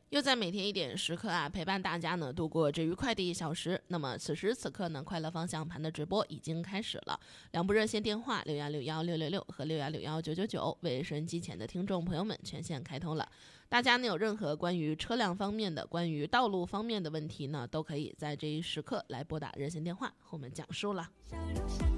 又在每天一点时刻陪伴大家呢度过这愉快的1小时。那么此时此刻呢，快乐方向盘的直播已经开始了。2部热线电话61616666和61619999为收音机前的听众朋友们全线开通了。大家呢有任何关于车辆方面的、关于道路方面的问题呢，都可以在这一时刻来拨打热线电话和我们讲述了。